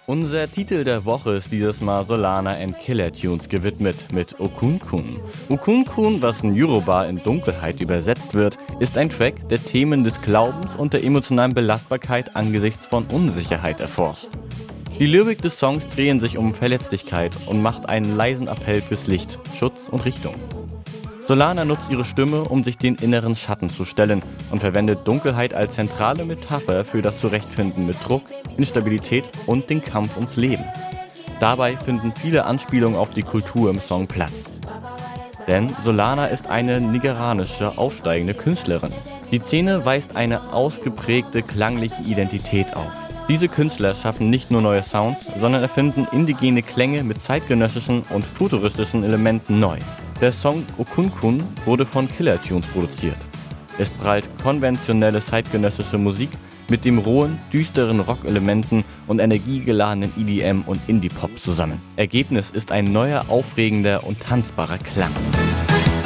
Unser Titel der Woche ist dieses Mal Solana and Killer Tunes gewidmet mit Okunkun. Okunkun, was in Yoruba in Dunkelheit übersetzt wird, ist ein Track, der Themen des Glaubens und der emotionalen Belastbarkeit angesichts von Unsicherheit erforscht. Die Lyrik des Songs drehen sich um Verletzlichkeit und macht einen leisen Appell fürs Licht, Schutz und Richtung. Solana nutzt ihre Stimme, um sich den inneren Schatten zu stellen und verwendet Dunkelheit als zentrale Metapher für das Zurechtfinden mit Druck, Instabilität und den Kampf ums Leben. Dabei finden viele Anspielungen auf die Kultur im Song Platz. Denn Solana ist eine nigerianische aufsteigende Künstlerin. Die Szene weist eine ausgeprägte klangliche Identität auf. Diese Künstler schaffen nicht nur neue Sounds, sondern erfinden indigene Klänge mit zeitgenössischen und futuristischen Elementen neu. Der Song Okunkun wurde von Killer Tunes produziert. Es prallt konventionelle zeitgenössische Musik mit dem rohen, düsteren Rock-Elementen und energiegeladenen EDM und Indie-Pop zusammen. Ergebnis ist ein neuer, aufregender und tanzbarer Klang.